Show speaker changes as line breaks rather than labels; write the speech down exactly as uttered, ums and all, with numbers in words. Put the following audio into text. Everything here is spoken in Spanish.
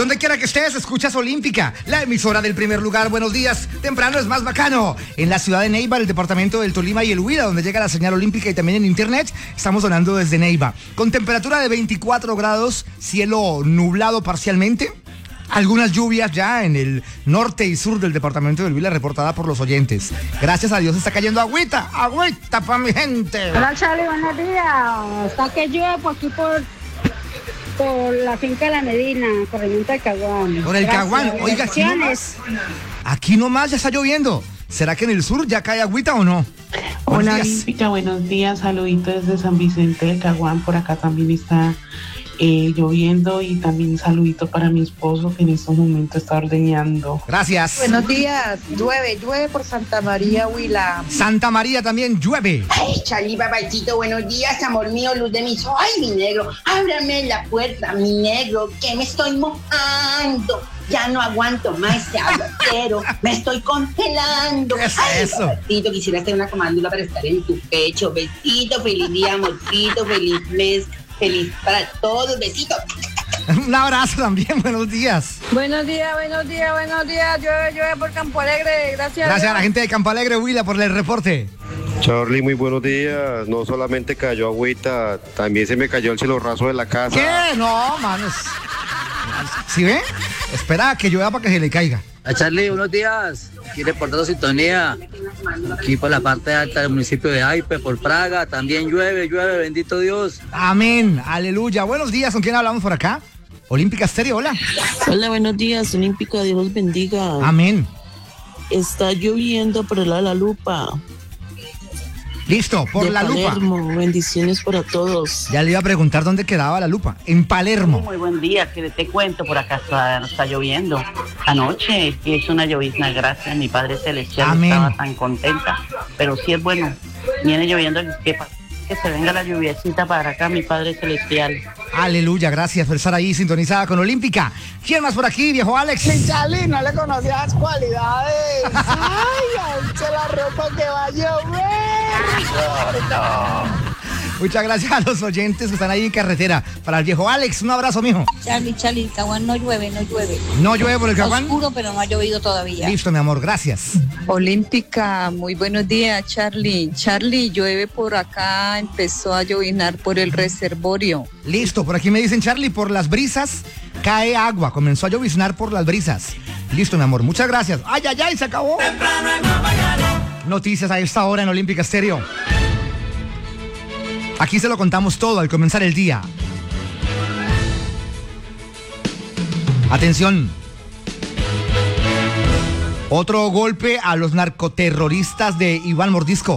Donde quiera que estés, escuchas Olímpica, la emisora del primer lugar. Buenos días, temprano es más bacano. En la ciudad de Neiva, el departamento del Tolima y el Huila, donde llega la señal olímpica y también en internet, estamos sonando desde Neiva. Con temperatura de veinticuatro grados, cielo nublado parcialmente. Algunas lluvias ya en el norte y sur del departamento del Huila reportada por los oyentes. Gracias a Dios está cayendo agüita, agüita para mi gente.
Hola Charlie, buenos días. Está que llueve por aquí por, por la finca de la Medina, corregimiento del Caguán.
Por el Caguán, oiga, aquí nomás, aquí nomás ya está lloviendo. ¿Será que en el sur ya cae agüita o no?
Hola Olímpica, buenos días, saluditos desde San Vicente del Caguán, por acá también está Eh, lloviendo, y también un saludito para mi esposo que en estos momentos está ordeñando.
Gracias.
Buenos días, llueve, llueve por Santa María, Huila.
Santa María también llueve.
Ay, Charlie, papachito, buenos días, amor mío, luz de mis ojos. Ay, mi negro, ábrame la puerta, mi negro, que me estoy mojando. Ya no aguanto más este aguacero, me estoy congelando.
¿Qué es
Ay,
eso?
papacito, quisiera hacer una comándula para estar en tu pecho. Besito, feliz día, amorcito, feliz mes. Feliz para todos, besitos.
Un abrazo también, buenos días.
Buenos días, buenos días, buenos días. Llueve, llueve por Campo Alegre. Gracias.
Gracias a la gente de Campo Alegre, Huila, por el reporte.
Charlie, muy buenos días. No solamente cayó agüita, también se me cayó el cielo raso de la casa.
¿Qué? No, manos. ¿Sí ve? Espera que llueva para que se le caiga.
A Charlie, buenos días. Aquí reportando sintonía. Aquí por la parte alta del municipio de Aipe, por Praga. También llueve, llueve, bendito Dios.
Amén, aleluya. Buenos días, ¿con quién hablamos por acá? Olímpica Estéreo, hola.
Hola, buenos días, Olímpica, Dios los bendiga.
Amén.
Está lloviendo por el lado de la Lupa.
Listo, por
de
la
Palermo.
Lupa.
Bendiciones para todos.
Ya le iba a preguntar dónde quedaba la Lupa. En Palermo.
Muy buen día, que te cuento, por acá está, está lloviendo. Anoche hizo una llovizna, gracias, mi Padre Celestial.
Amén.
Estaba tan contenta, pero sí es bueno, viene lloviendo, que, que se venga la lluviecita para acá, mi Padre Celestial.
Aleluya, gracias por estar ahí sintonizada con Olímpica. ¿Quién más por aquí, viejo Alex?
Sí, Charlie, no le conocía las cualidades. Ay, anche la ropa que va a llover.
No. Muchas gracias a los oyentes que están ahí en carretera. Para el viejo Alex, un abrazo, mijo.
Charlie, Charlie, el Caguán no llueve, no llueve.
¿No llueve por el Caguán?
Oscuro, pero no ha llovido todavía.
Listo, mi amor, gracias.
Olímpica, muy buenos días, Charlie. Charlie, llueve por acá, empezó a lloviznar por el reservorio.
Listo, por aquí me dicen, Charlie, por las brisas cae agua. Comenzó a lloviznar por las brisas. Listo, mi amor, muchas gracias. Ay, ay, ay, se acabó. Noticias a esta hora en Olímpica Estéreo. Aquí se lo contamos todo al comenzar el día. Atención. Otro golpe a los narcoterroristas de Iván Mordisco.